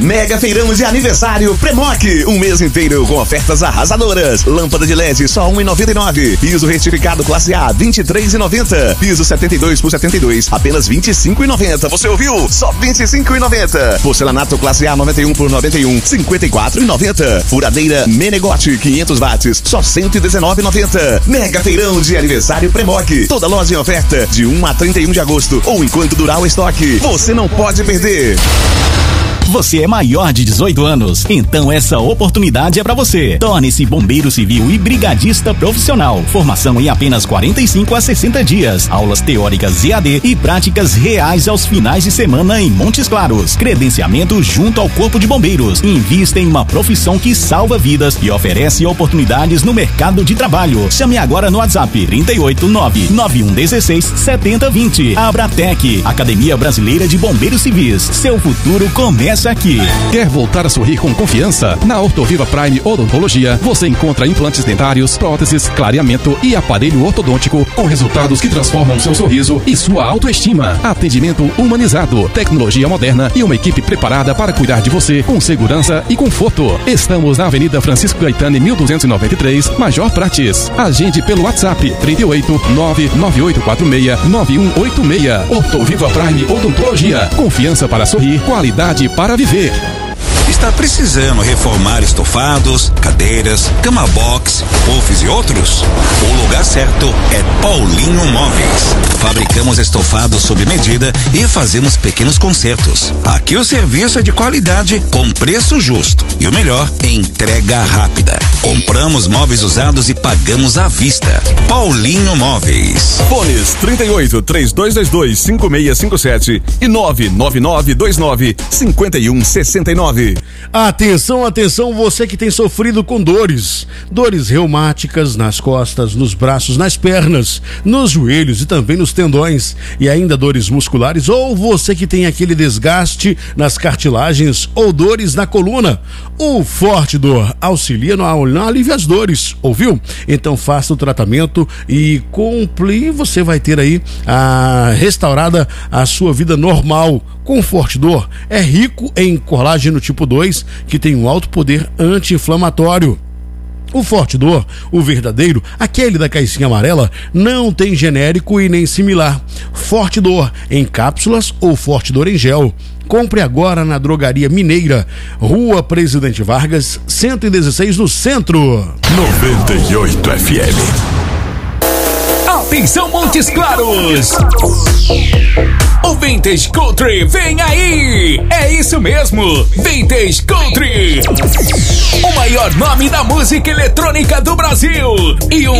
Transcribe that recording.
Mega feirão de aniversário Premoc. Um mês inteiro com ofertas arrasadoras. Lâmpada de LED só R$1,99. Piso retificado classe A, R$23,90. Piso 72 por 72, apenas R$25,90. Você ouviu? Só R$25,90. Porcelanato classe A 91 por 91, R$54,90. Furadeira Menegote 500 watts, só R$119,90. Mega feirão de aniversário Premoc. Toda loja em oferta de 1 a 31 de agosto ou enquanto durar o estoque. Você não pode perder. Você é maior de 18 anos, então essa oportunidade é para você. Torne-se bombeiro civil e brigadista profissional. Formação em apenas 45 a 60 dias. Aulas teóricas EAD e práticas reais aos finais de semana em Montes Claros. Credenciamento junto ao Corpo de Bombeiros. Invista em uma profissão que salva vidas e oferece oportunidades no mercado de trabalho. Chame agora no WhatsApp 389-9116-7020. Abratec, Academia Brasileira de Bombeiros Civis. Seu futuro começa aqui. Quer voltar a sorrir com confiança? Na Ortoviva Prime Odontologia, você encontra implantes dentários, próteses, clareamento e aparelho ortodôntico com resultados que transformam seu sorriso e sua autoestima. Atendimento humanizado, tecnologia moderna e uma equipe preparada para cuidar de você com segurança e conforto. Estamos na Avenida Francisco Gaetani, 1293, Major Prates. Agende pelo WhatsApp 38 99846 9186. Ortoviva Prime Odontologia. Confiança para sorrir, qualidade para viver. Está precisando reformar estofados, cadeiras, cama box, puffs e outros? O lugar certo é Paulinho Móveis. Fabricamos estofados sob medida e fazemos pequenos consertos. Aqui o serviço é de qualidade com preço justo. E o melhor, entrega rápida. Compramos móveis usados e pagamos à vista. Paulinho Móveis. Fones 38 3222 5657 e 99929 5169. Atenção, atenção, você que tem sofrido com dores reumáticas nas costas, nos braços, nas pernas, nos joelhos e também nos tendões, e ainda dores musculares, ou você que tem aquele desgaste nas cartilagens ou dores na coluna. O Forte Dor auxilia no alívio às dores, ouviu? Então faça o tratamento e você vai ter aí restaurada a sua vida normal. Com Forte Dor é rico em colágeno tipo 2, que tem um alto poder anti-inflamatório. O Forte Dor, o verdadeiro, aquele da caixinha amarela, não tem genérico e nem similar. Forte Dor em cápsulas ou Forte Dor em gel. Compre agora na Drogaria Mineira, Rua Presidente Vargas, 116, no centro. 98 FM. Atenção, Montes Claros! O Vintage Country vem aí! É isso mesmo! Vintage Country! O maior nome da música eletrônica do Brasil! E